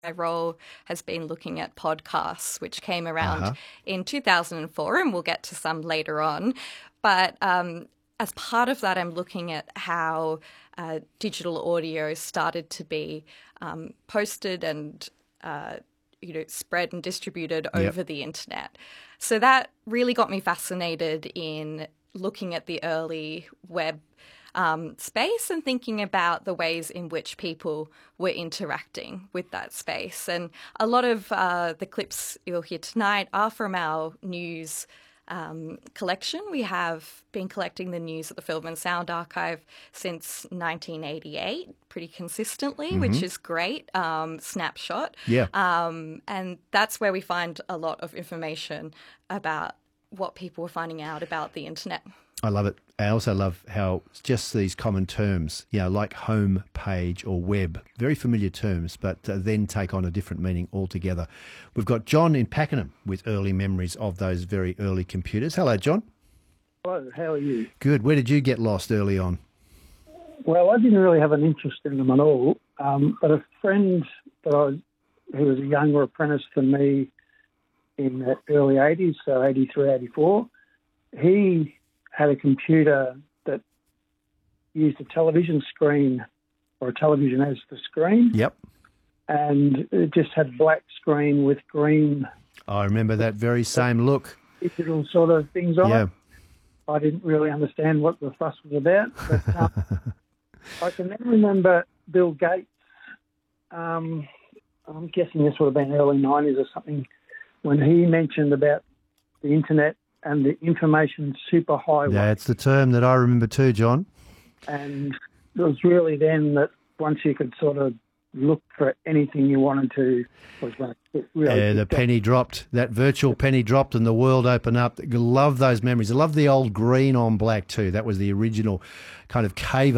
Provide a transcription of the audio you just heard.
My role has been looking at podcasts, which came around in 2004, and we'll get to some later on. But as part of that, I'm looking at how digital audio started to be posted and spread and distributed over the internet. So that really got me fascinated in looking at the early web space and thinking about the ways in which people were interacting with that space. And a lot of the clips you'll hear tonight are from our news collection. We have been collecting the news at the Film and Sound Archive since 1988 pretty consistently, which is great. Snapshot. Yeah. And that's where we find a lot of information about what people were finding out about the internet. I love it. I also love how just these common terms, like home page or web, very familiar terms, but then take on a different meaning altogether. We've got John in Pakenham with early memories of those very early computers. Hello, John. Hello, how are you? Good. Where did you get lost early on? Well, I didn't really have an interest in them at all, but a friend who was a younger apprentice than me in the early 80s, so 83, 84, he had a computer that used a television screen or a television as the screen. Yep. And it just had black screen with green. I remember that very same look. Digital sort of things on it. I didn't really understand what the fuss was about. But I can then remember Bill Gates. I'm guessing this would have been early 90s or something, when he mentioned about the internet and the information superhighway. Yeah, it's the term that I remember too, John. And it was really then that once you could sort of look for anything you wanted to, was when it really the penny dropped, that virtual penny dropped and the world opened up. I love those memories. I love the old green on black too. That was the original kind of cave